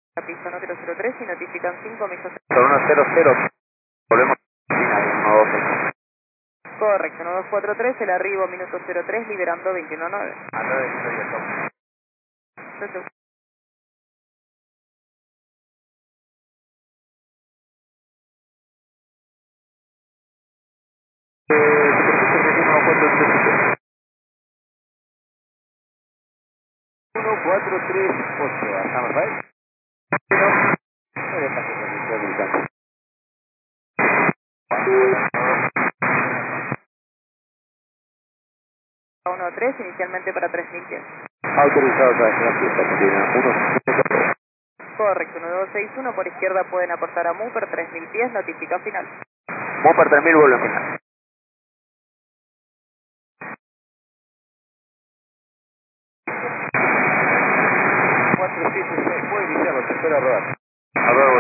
Pista no 003 y notifican 5 millas. 100, volvemos a 112. Correcto, 1243, el arribo minuto 03, liberando 219. A 9 estoy de top. Entonces, Superficie 1438, ¿hasta Rafael? No le pasa con el del 13, inicialmente para 3000 pies. Autorizado para la pista, China 1. Correcto, 1261, por izquierda pueden aportar a Mooper, 3000 pies, notifica final. Mopar 3000 vuelve a final. 47 puede iniciar, los espera rodar. A rodar.